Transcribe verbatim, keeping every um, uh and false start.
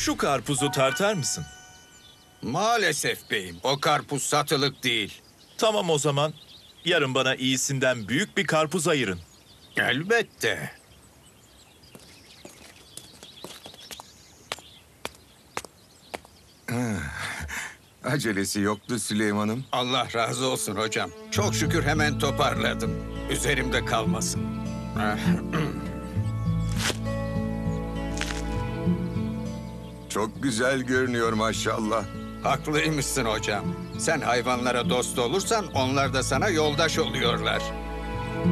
Şu karpuzu tartar mısın? Maalesef beyim, o karpuz satılık değil. Tamam o zaman. Yarın bana iyisinden büyük bir karpuz ayırın. Elbette. Acelesi yoktu Süleyman'ım. Allah razı olsun hocam. Çok şükür hemen toparladım. Üzerimde kalmasın. Çok güzel görünüyor maşallah. Haklıymışsın hocam. Sen hayvanlara dost olursan onlar da sana yoldaş oluyorlar.